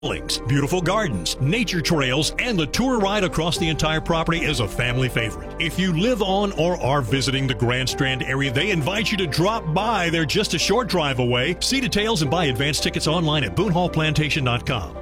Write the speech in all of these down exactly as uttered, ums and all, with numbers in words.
Beautiful gardens, nature trails, and the tour ride across the entire property is a family favorite. If you live on or are visiting the Grand Strand area, they invite you to drop by. They're just a short drive away. See details and buy advance tickets online at boone hall plantation dot com.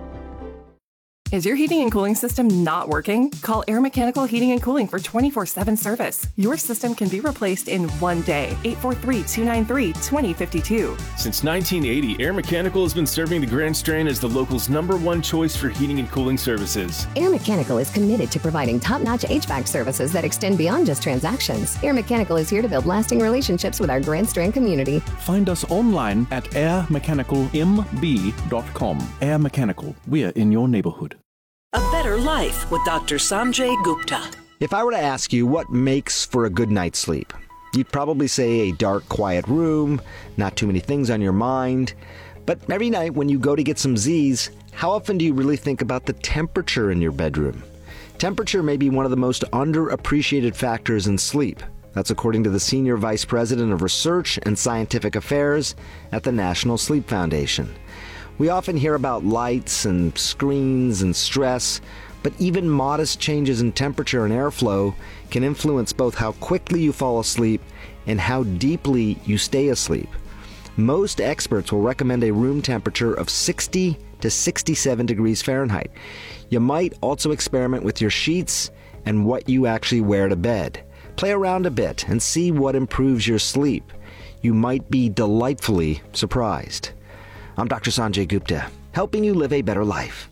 Is your heating and cooling system not working? Call Air Mechanical Heating and Cooling for twenty-four seven service. Your system can be replaced in one day. eight four three, two nine three, two zero five two. Since nineteen eighty, Air Mechanical has been serving the Grand Strand as the local's number one choice for heating and cooling services. Air Mechanical is committed to providing top-notch H V A C services that extend beyond just transactions. Air Mechanical is here to build lasting relationships with our Grand Strand community. Find us online at air mechanical m b dot com. Air Mechanical, we're in your neighborhood. A Better Life with Doctor Sanjay Gupta. If I were to ask you what makes for a good night's sleep, you'd probably say a dark, quiet room, not too many things on your mind. But every night when you go to get some Z's, how often do you really think about the temperature in your bedroom? Temperature may be one of the most underappreciated factors in sleep. That's according to the Senior Vice President of Research and Scientific Affairs at the National Sleep Foundation. We often hear about lights and screens and stress, but even modest changes in temperature and airflow can influence both how quickly you fall asleep and how deeply you stay asleep. Most experts will recommend a room temperature of sixty to sixty-seven degrees Fahrenheit. You might also experiment with your sheets and what you actually wear to bed. Play around a bit and see what improves your sleep. You might be delightfully surprised. I'm Doctor Sanjay Gupta, helping you live a better life.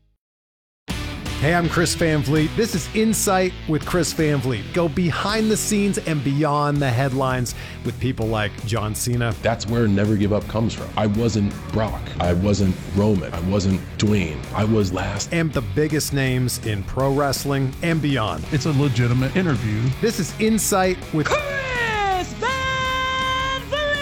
Hey, I'm Chris Van Vliet. This is Insight with Chris Van Vliet. Go behind the scenes and beyond the headlines with people like John Cena. That's where Never Give Up comes from. I wasn't Brock. I wasn't Roman. I wasn't Dwayne. I was last. And the biggest names in pro wrestling and beyond. It's a legitimate interview. This is Insight with Chris Van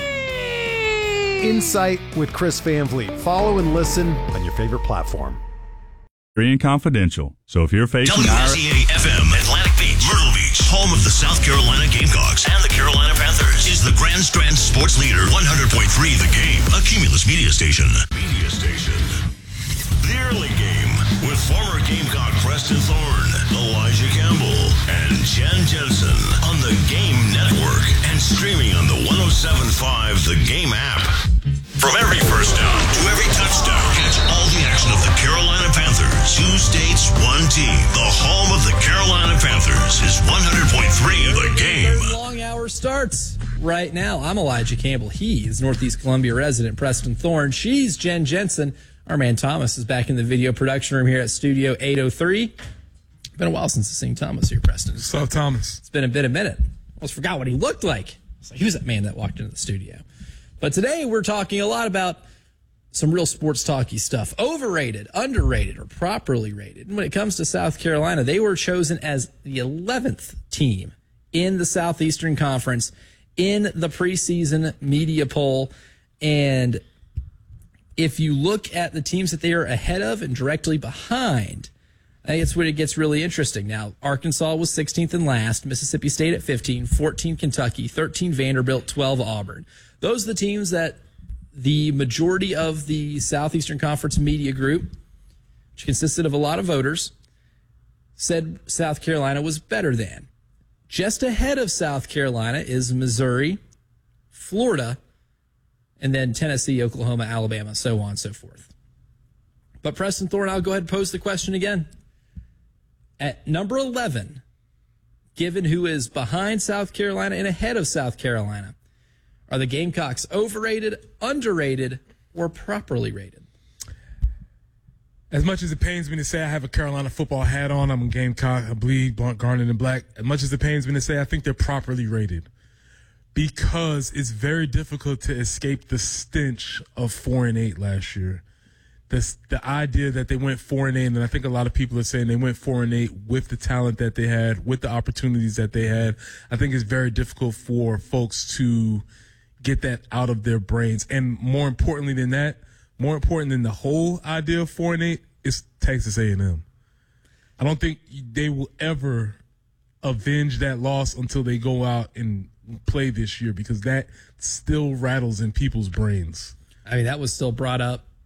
Vliet. Insight with Chris Van Vliet. Follow and listen on your favorite platform. And confidential. So if you're facing W S E A F M, Atlantic Beach, Myrtle Beach, home of the South Carolina Gamecocks and the Carolina Panthers, is the Grand Strand Sports Leader, one hundred point three The Game, a Cumulus media station. Media station. The Early Game with former Gamecock Preston Thorne, Elijah Campbell, and Jen Jensen on the Game Network and streaming on the one oh seven point five The Game app. From every first down to every touchdown, catch all the action of the Carolina Panthers. Two states, one team. The home of the Carolina Panthers is one hundred point three The Game. The long hour starts right now. I'm Elijah Campbell. He is Northeast Columbia resident Preston Thorne. She's Jen Jensen. Our man Thomas is back in the video production room here at Studio eight oh three. Been a while since I've seen Thomas here, Preston. What's up, Thomas? It's been a bit a minute. I almost forgot what he looked like. It's like, who's that man that walked into the studio? But today we're talking a lot about some real sports talky stuff. Overrated, underrated, or properly rated. And when it comes to South Carolina, they were chosen as the eleventh team in the Southeastern Conference in the preseason media poll. And if you look at the teams that they are ahead of and directly behind, I think it's when it gets really interesting. Now, Arkansas was sixteenth and last, Mississippi State at fifteen, fourteen Kentucky, thirteen Vanderbilt, twelve Auburn. Those are the teams that the majority of the Southeastern Conference media group, which consisted of a lot of voters, said South Carolina was better than. Just ahead of South Carolina is Missouri, Florida, and then Tennessee, Oklahoma, Alabama, so on and so forth. But Preston Thorne, I'll go ahead and pose the question again. At number eleven, given who is behind South Carolina and ahead of South Carolina, are the Gamecocks overrated, underrated, or properly rated? As much as it pains me to say I have a Carolina football hat on, I'm a Gamecock, I bleed, garnet, and black. As much as it pains me to say I think they're properly rated, because it's very difficult to escape the stench of four and eight last year. The, the idea that they went four and eight, and I think a lot of people are saying they went four and eight with the talent that they had, with the opportunities that they had. I think it's very difficult for folks to get that out of their brains. And more importantly than that, more important than the whole idea of four and eight is Texas A and M. I don't think they will ever avenge that loss until they go out and play this year, because that still rattles in people's brains. I mean, that was still brought up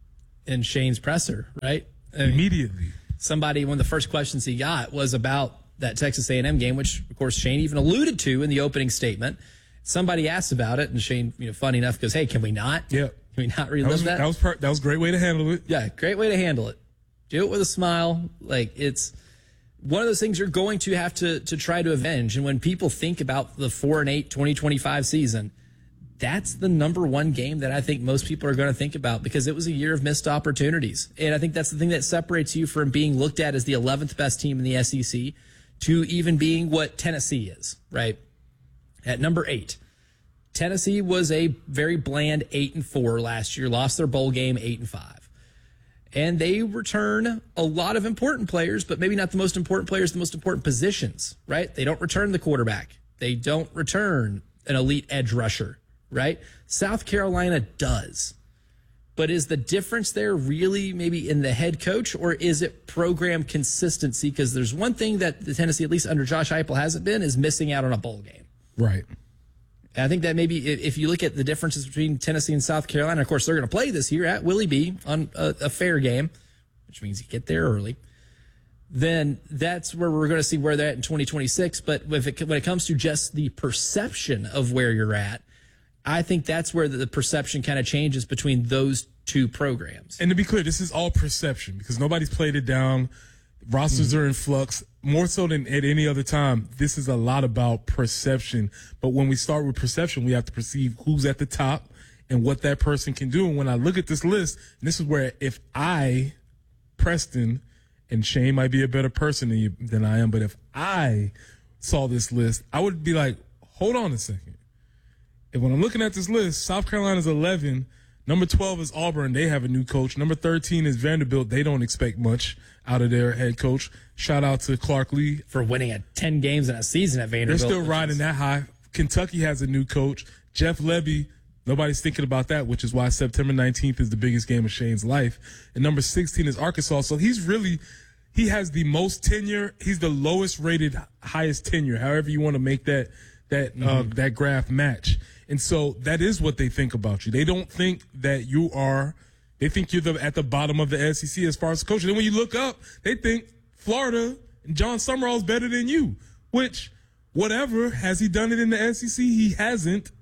in Shane's presser, right? I mean, Immediately. Somebody, one of the first questions he got was about that Texas A and M game, which, of course, Shane even alluded to in the opening statement. Somebody asked about it, and Shane, you know, funny enough, goes, hey, can we not? Yeah. Can we not relive that? Was, that? That was, per- that was a great way to handle it. Yeah, great way to handle it. Do it with a smile. Like, it's one of those things you're going to have to to try to avenge. And when people think about the four and eight twenty twenty-five season, that's the number one game that I think most people are going to think about, because it was a year of missed opportunities. And I think that's the thing that separates you from being looked at as the eleventh best team in the S E C to even being what Tennessee is, right? At number eight, Tennessee was a very bland eight and four last year, lost their bowl game eight and five. And they return a lot of important players, but maybe not the most important players, the most important positions, right? They don't return the quarterback. They don't return an elite edge rusher, right? South Carolina does. But is the difference there really maybe in the head coach, or is it program consistency? Because there's one thing that the Tennessee, at least under Josh Heupel, hasn't been, is missing out on a bowl game. Right. And I think that maybe if you look at the differences between Tennessee and South Carolina, of course, they're going to play this year at Willie B on a, a fair game, which means you get there early. Then that's where we're going to see where they're at in twenty twenty-six. But if it, when it comes to just the perception of where you're at, I think that's where the perception kind of changes between those two programs. And to be clear, this is all perception because nobody's played it down. Rosters mm-hmm. are in flux. More so than at any other time, this is a lot about perception. But when we start with perception, we have to perceive who's at the top and what that person can do. And when I look at this list, and this is where if I, Preston, and Shane might be a better person than, you, than I am, but if I saw this list, I would be like, hold on a second. If when I'm looking at this list, South Carolina's eleven, number twelve is Auburn. They have a new coach. Number thirteen is Vanderbilt. They don't expect much out of their head coach. Shout out to Clark Lee. For winning at ten games in a season at Vanderbilt. They're still riding is... that high. Kentucky has a new coach. Jeff Levy, nobody's thinking about that, which is why September nineteenth is the biggest game of Shane's life. And number sixteen is Arkansas. So he's really, he has the most tenure. He's the lowest rated, highest tenure, however you want to make that, that, mm-hmm. uh, that graph match. And so that is what they think about you. They don't think that you are, they think you're the, at the bottom of the S E C as far as coaching. Then when you look up, they think Florida and John Summerall is better than you, which whatever, has he done it in the S E C? He hasn't.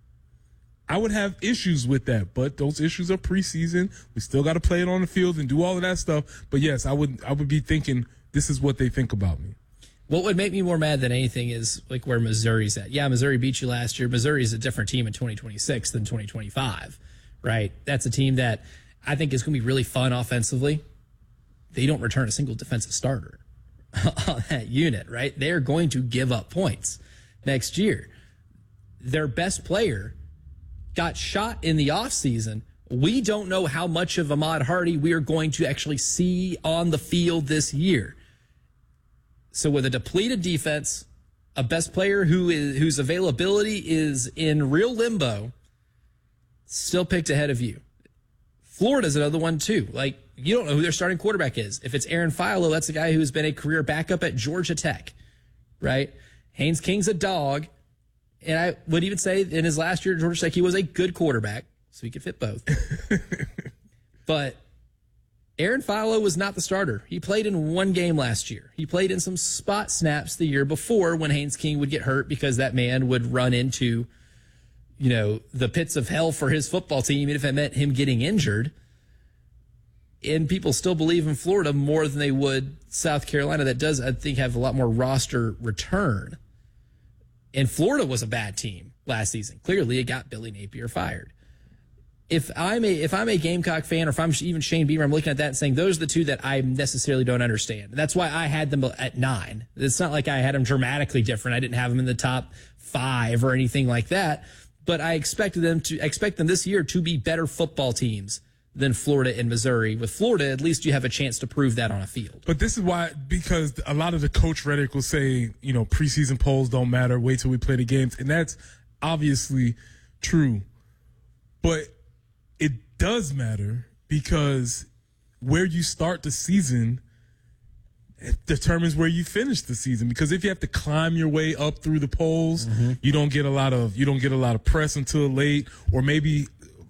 I would have issues with that, but those issues are preseason. We still got to play it on the field and do all of that stuff. But yes, I would, I would be thinking this is what they think about me. What would make me more mad than anything is like where Missouri's at. Yeah, Missouri beat you last year. Missouri is a different team in twenty twenty-six than twenty twenty-five, right? That's a team that I think is going to be really fun offensively. They don't return a single defensive starter on that unit, right? They're going to give up points next year. Their best player got shot in the offseason. We don't know how much of Ahmad Hardy we are going to actually see on the field this year. So with a depleted defense, a best player who is whose availability is in real limbo, still picked ahead of you. Florida's another one too. Like, you don't know who their starting quarterback is. If it's Aaron Philo, that's a guy who's been a career backup at Georgia Tech, right? Haynes King's a dog. And I would even say in his last year at Georgia Tech, he was a good quarterback, so he could fit both. But Aaron Philo was not the starter. He played in one game last year. He played in some spot snaps the year before when Haynes King would get hurt because that man would run into, you know, the pits of hell for his football team, even if it meant him getting injured. And people still believe in Florida more than they would South Carolina. That does, I think, have a lot more roster return. And Florida was a bad team last season. Clearly, it got Billy Napier fired. If I'm a if I'm a Gamecock fan, or if I'm even Shane Beamer, I'm looking at that and saying those are the two that I necessarily don't understand. That's why I had them at nine. It's not like I had them dramatically different. I didn't have them in the top five or anything like that. But I expected them to I expect them this year to be better football teams than Florida and Missouri. With Florida, at least you have a chance to prove that on a field. But this is why, because a lot of the coach rhetoric will say, you know, preseason polls don't matter. Wait till we play the games. And that's obviously true. But it does matter because where you start the season determines where you finish the season. Because if you have to climb your way up through the polls, mm-hmm. you don't get a lot of you don't get a lot of press until late, or maybe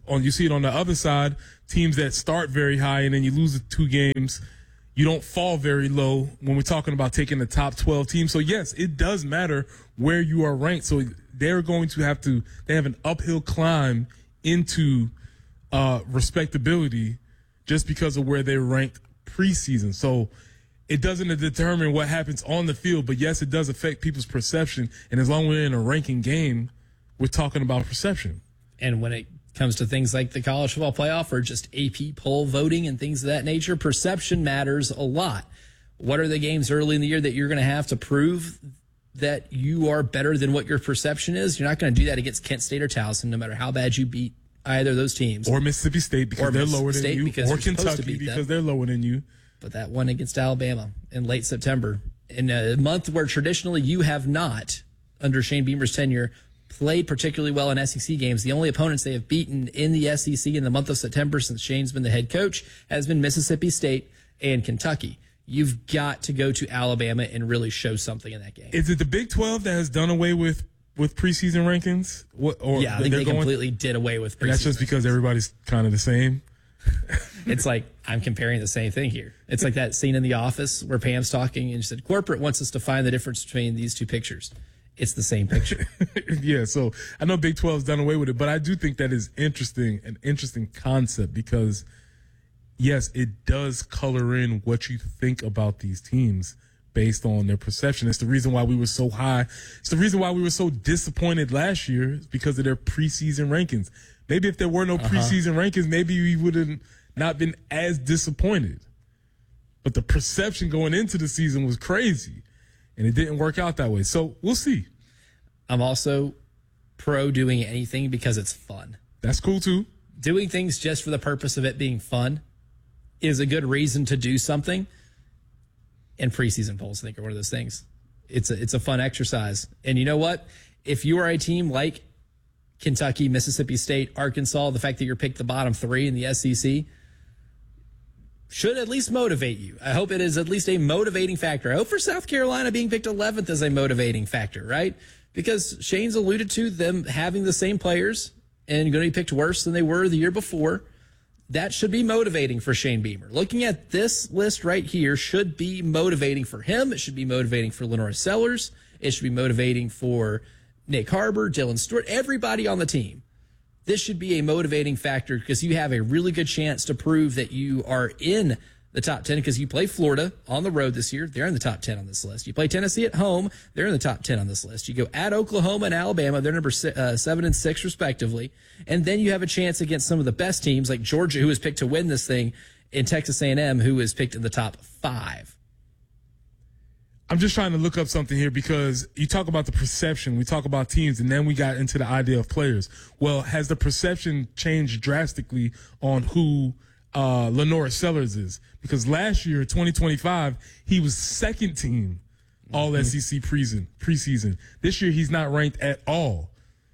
on you see it on the other side, teams that start very high and then you lose the two games, you don't fall very low when we're talking about taking the top twelve teams. So yes, it does matter where you are ranked. So they're going to have to, they have an uphill climb into uh, respectability just because of where they're ranked preseason. So it doesn't determine what happens on the field, but yes, it does affect people's perception. And as long as we're in a ranking game, we're talking about perception. And when it comes to things like the college football playoff or just A P poll voting and things of that nature, perception matters a lot. What are the games early in the year that you're going to have to prove that you are better than what your perception is? You're not going to do that against Kent State or Towson, no matter how bad you beat either of those teams. Or Mississippi State because or they're Mississippi lower than State you. because Or you're supposed to Kentucky beat because them. they're lower than you. But that one against Alabama in late September, in a month where traditionally you have not, under Shane Beamer's tenure, played particularly well in S E C games. The only opponents they have beaten in the S E C in the month of September since Shane's been the head coach has been Mississippi State and Kentucky. You've got to go to Alabama and really show something in that game. Is it the Big twelve that has done away with, with preseason rankings? What, or yeah, I think they going, completely did away with preseason. And that's just because everybody's kind of the same? It's like I'm comparing the same thing here. It's like that scene in The Office where Pam's talking and she said, corporate wants us to find the difference between these two pictures. It's the same picture. Yeah, so I know Big twelve's done away with it, but I do think that is interesting, an interesting concept because, yes, it does color in what you think about these teams based on their perception. It's the reason why we were so high. It's the reason why we were so disappointed last year is because of their preseason rankings. Maybe if there were no Uh-huh. preseason rankings, maybe we would have not been as disappointed. But the perception going into the season was crazy. And it didn't work out that way. So we'll see. I'm also pro doing anything because it's fun. That's cool too. Doing things just for the purpose of it being fun is a good reason to do something. And preseason polls, I think, are one of those things. It's a, it's a fun exercise. And you know what? If you are a team like Kentucky, Mississippi State, Arkansas, the fact that you're picked the bottom three in the S E C should at least motivate you. I hope it is at least a motivating factor. I hope for South Carolina being picked eleventh is a motivating factor, right? Because Shane's alluded to them having the same players and going to be picked worse than they were the year before. That should be motivating for Shane Beamer. Looking at this list right here should be motivating for him. It should be motivating for Lenora Sellers. It should be motivating for Nick Harbor, Dylan Stewart, everybody on the team. This should be a motivating factor because you have a really good chance to prove that you are in the top ten because you play Florida on the road this year. They're in the top ten on this list. You play Tennessee at home. They're in the top ten on this list. You go at Oklahoma and Alabama. They're number uh, seven and six respectively. And then you have a chance against some of the best teams like Georgia, who was picked to win this thing, and Texas A and M, who is picked in the top five. I'm just trying to look up something here because you talk about the perception, we talk about teams, and then we got into the idea of players. Well, has the perception changed drastically on who uh, Lenora Sellers is? Because last year, twenty twenty-five, he was second team all mm-hmm. S E C preseason, preseason. This year, he's not ranked at all.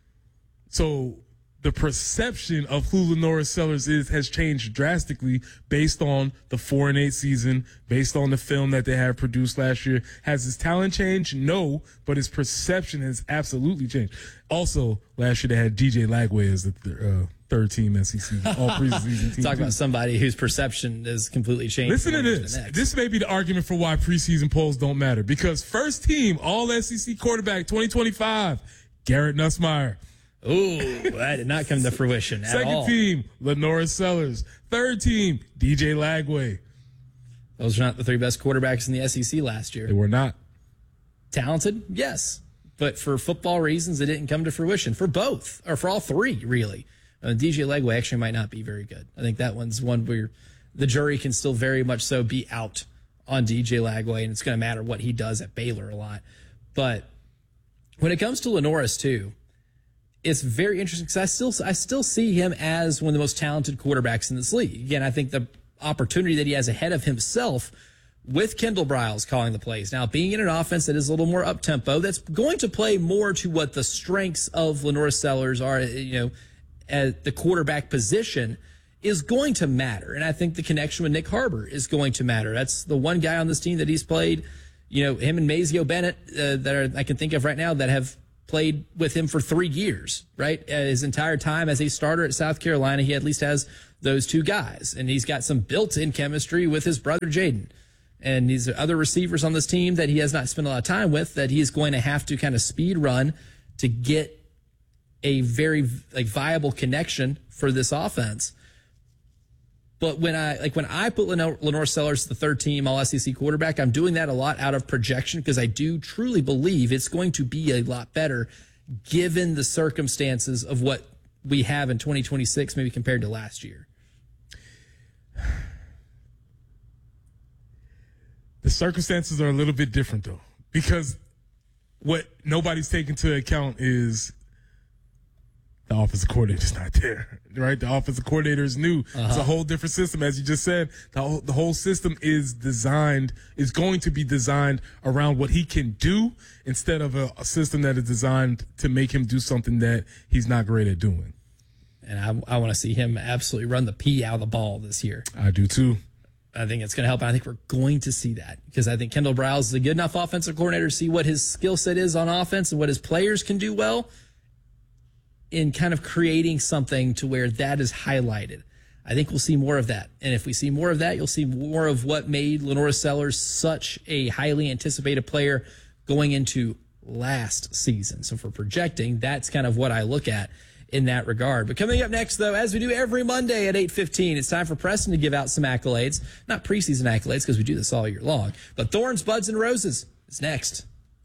So the perception of who Lenora Sellers is has changed drastically based on the four and eight season, based on the film that they have produced last year. Has his talent changed? No, but his perception has absolutely changed. Also, last year they had D J Lagway as the uh, third team S E C, all preseason team. Talk about somebody whose perception is completely changed. Listen to this. This may be the argument for why preseason polls don't matter because first team all S E C quarterback twenty twenty-five, Garrett Nussmeier. Ooh, that did not come to fruition at Second all. team, Lenora Sellers. Third team, D J Lagway. Those are not the three best quarterbacks in the S E C last year. They were not. Talented, yes. But for football reasons, it didn't come to fruition. For both, or for all three, really. Uh, D J Lagway actually might not be very good. I think that one's one where the jury can still very much so be out on D J Lagway, and it's going to matter what he does at Baylor a lot. But when it comes to Lenoris, too, it's very interesting because I still I still see him as one of the most talented quarterbacks in this league. Again, I think the opportunity that he has ahead of himself with Kendall Briles calling the plays. Now, being in an offense that is a little more up-tempo, that's going to play more to what the strengths of Lenora Sellers are, you know, at the quarterback position is going to matter. And I think the connection with Nick Harbor is going to matter. That's the one guy on this team that he's played, you know, him and Mazio Bennett uh, that are, I can think of right now that have played with him for three years, right? His entire time as a starter at South Carolina, he at least has those two guys. And he's got some built-in chemistry with his brother Jaden. And these other receivers on this team that he has not spent a lot of time with that he is going to have to kind of speed run to get a very like viable connection for this offense. But when I like when I put Lenore, Lenore Sellers the third team All S E C quarterback, I'm doing that a lot out of projection because I do truly believe it's going to be a lot better given the circumstances of what we have in twenty twenty-six, maybe compared to last year. The circumstances are a little bit different though, because what nobody's taking into account is the offensive coordinator's not there, right? The offensive coordinator is new. Uh-huh. It's a whole different system. As you just said, the whole, the whole system is designed, is going to be designed around what he can do instead of a, a system that is designed to make him do something that he's not great at doing. And I, I want to see him absolutely run the pee out of the ball this year. I do too. I think it's going to help. And I think we're going to see that because I think Kendall Briles is a good enough offensive coordinator to see what his skill set is on offense and what his players can do well in kind of creating something to where that is highlighted. I think we'll see more of that. And if we see more of that, you'll see more of what made Lenore Sellers such a highly anticipated player going into last season. So for projecting, that's kind of what I look at in that regard. But coming up next, though, as we do every Monday at eight fifteen, it's time for Preston to give out some accolades. Not preseason accolades because we do this all year long. But Thorns, Buds, and Roses is next.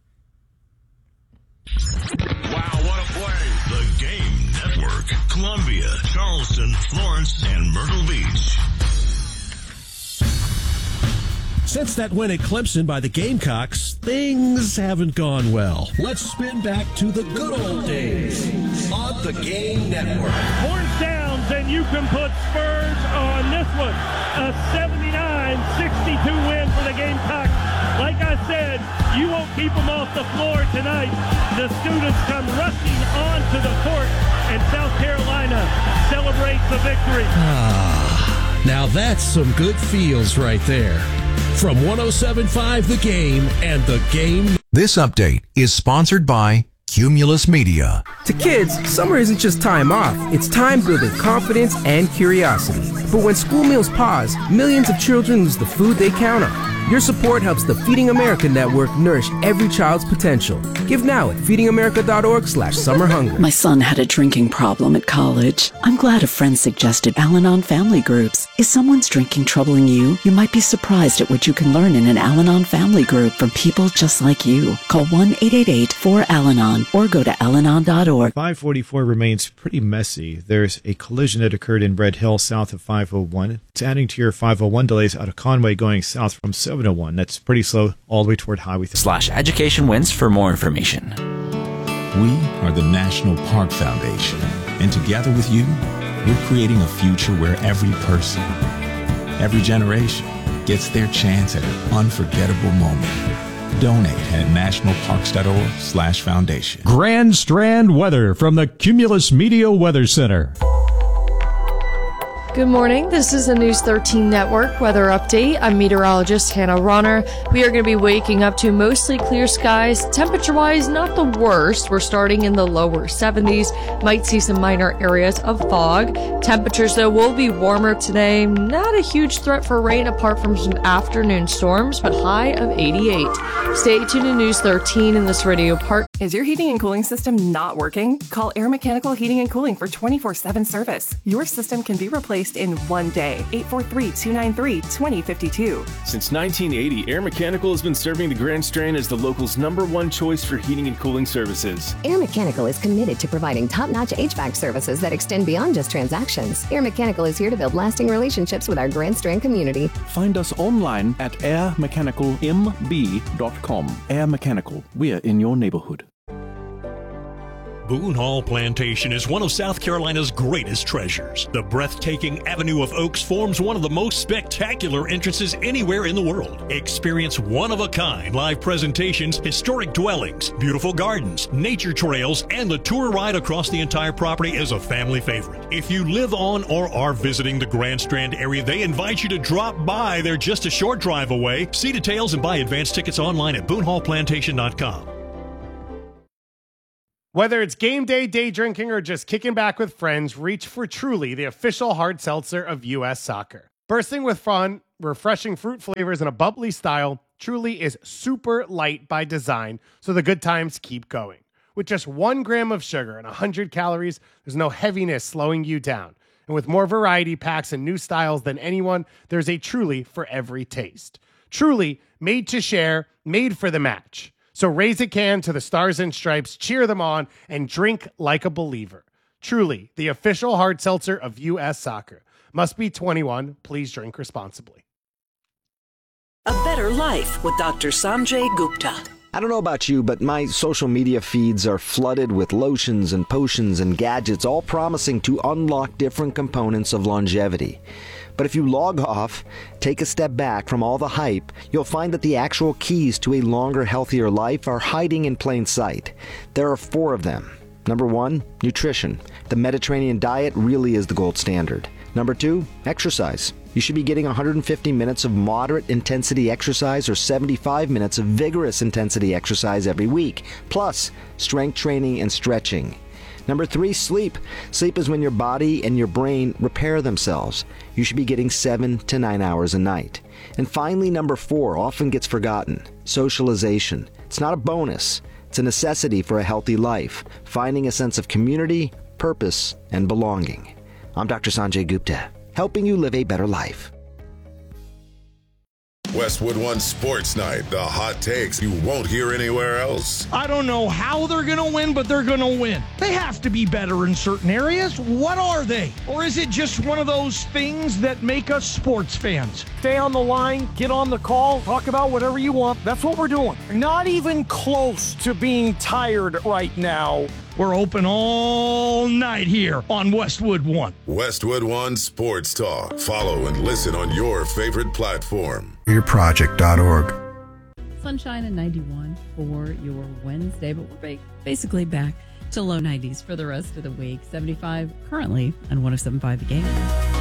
Wow, what a play. The Game Network. Columbia, Charleston, Florence, and Myrtle Beach. Since that win at Clemson by the Gamecocks, things haven't gone well. Let's spin back to the good old days on the Game Network. Horns downs, and you can put Spurs on this one. A seventy-nine sixty-two win for the Gamecocks. Like I said, you won't keep them off the floor tonight. The students come rushing onto the court, and South Carolina celebrates the victory. Ah, now that's some good feels right there. From one oh seven point five The Game and The Game. This update is sponsored by Cumulus Media. To kids, summer isn't just time off. It's time building confidence and curiosity. But when school meals pause, millions of children lose the food they count on. Your support helps the Feeding America Network nourish every child's potential. Give now at feedingamerica.org slash summer hunger. My son had a drinking problem at college. I'm glad a friend suggested Al-Anon Family Groups. Is someone's drinking troubling you? You might be surprised at what you can learn in an Al-Anon Family Group from people just like you. Call one eight eight eight four Al Anon or go to al anon dot org. five forty-four remains pretty messy. There's a collision that occurred in Red Hill south of five oh one. It's adding to your five oh one delays out of Conway going south from seven oh one. That's pretty slow all the way toward Highway three. Slash education wins for more information. We are the National Park Foundation, and together with you, we're creating a future where every person, every generation, gets their chance at an unforgettable moment. Donate at nationalparks.org slash foundation. Grand Strand weather from the Cumulus Media Weather Center. Good morning. This is the News thirteen Network weather update. I'm meteorologist Hannah Ronner. We are going to be waking up to mostly clear skies. Temperature-wise, not the worst. We're starting in the lower seventies. Might see some minor areas of fog. Temperatures, though, will be warmer today. Not a huge threat for rain apart from some afternoon storms, but high of eighty-eight. Stay tuned to News thirteen in this radio part. Is your heating and cooling system not working? Call Air Mechanical Heating and Cooling for twenty-four seven service. Your system can be replaced in one day. eight four three, two nine three, two zero five two. Since nineteen eighty, Air Mechanical has been serving the Grand Strand as the local's number one choice for heating and cooling services. Air Mechanical is committed to providing top-notch H V A C services that extend beyond just transactions. Air Mechanical is here to build lasting relationships with our Grand Strand community. Find us online at air mechanical m b dot com. Air Mechanical, we're in your neighborhood. Boone Hall Plantation is one of South Carolina's greatest treasures. The breathtaking Avenue of Oaks forms one of the most spectacular entrances anywhere in the world. Experience one-of-a-kind live presentations, historic dwellings, beautiful gardens, nature trails, and the tour ride across the entire property is a family favorite. If you live on or are visiting the Grand Strand area, they invite you to drop by. They're just a short drive away. See details and buy advance tickets online at boone hall plantation dot com. Whether it's game day, day drinking, or just kicking back with friends, reach for Truly, the official hard seltzer of U S Soccer. Bursting with fun, refreshing fruit flavors, and a bubbly style, Truly is super light by design, so the good times keep going. With just one gram of sugar and one hundred calories, there's no heaviness slowing you down. And with more variety packs and new styles than anyone, there's a Truly for every taste. Truly, made to share, made for the match. So raise a can to the Stars and Stripes, cheer them on, and drink like a believer. Truly, the official hard seltzer of U S Soccer. Must be twenty-one. Please drink responsibly. A better life with Doctor Sanjay Gupta. I don't know about you, but my social media feeds are flooded with lotions and potions and gadgets, all promising to unlock different components of longevity. But if you log off, take a step back from all the hype, you'll find that the actual keys to a longer, healthier life are hiding in plain sight. There are four of them. Number one, nutrition. The Mediterranean diet really is the gold standard. Number two, exercise. You should be getting one hundred fifty minutes of moderate intensity exercise or seventy-five minutes of vigorous intensity exercise every week, plus strength training and stretching. Number three, sleep. Sleep is when your body and your brain repair themselves. You should be getting seven to nine hours a night. And finally, number four, often gets forgotten, socialization. It's not a bonus. It's a necessity for a healthy life, finding a sense of community, purpose, and belonging. I'm Doctor Sanjay Gupta, helping you live a better life. Westwood One Sports Night, the hot takes you won't hear anywhere else. I don't know how they're going to win, but they're going to win. They have to be better in certain areas. What are they? Or is it just one of those things that make us sports fans? Stay on the line, get on the call, talk about whatever you want. That's what we're doing. Not even close to being tired right now. We're open all night here on Westwood One. Westwood One Sports Talk. Follow and listen on your favorite platform. your project dot org. Sunshine and ninety-one for your Wednesday, but we're basically back to low nineties for the rest of the week. seventy-five currently on one oh seven point five The Game.